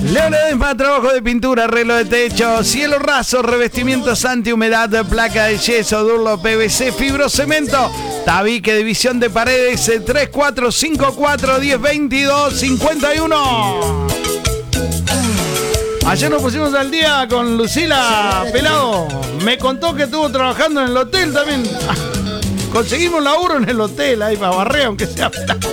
Ledesma, trabajo de pintura, arreglo de techo, cielo raso, revestimientos antihumedad, placa de yeso, Durlo PVC, fibrocemento, tabique de visión de paredes, 3454 1022 51. Ayer nos pusimos al día con Lucila Pelado. Me contó que estuvo trabajando en el hotel también. Conseguimos laburo en el hotel ahí para barrer, aunque sea.